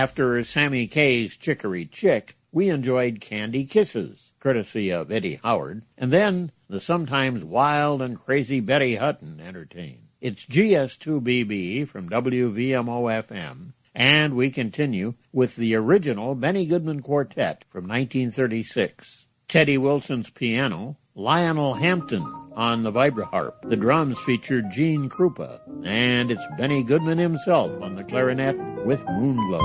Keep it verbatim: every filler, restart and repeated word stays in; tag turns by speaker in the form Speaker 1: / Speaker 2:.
Speaker 1: After Sammy Kaye's Chicory Chick, we enjoyed Candy Kisses, courtesy of Eddie Howard, and then the sometimes wild and crazy Betty Hutton entertained. It's G S two B B from W V M O F M, and we continue with the original Benny Goodman Quartet from nineteen thirty-six. Teddy Wilson's piano, Lionel Hampton on the vibraharp. The drums featured Gene Krupa, and it's Benny Goodman himself on the clarinet with Moonglow.